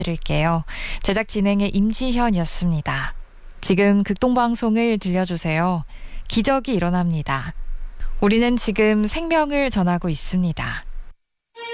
드릴게요. 제작 진행의 임지현이었습니다. 지금 극동방송을 들려주세요. 기적이 일어납니다. 우리는 지금 생명을 전하고 있습니다.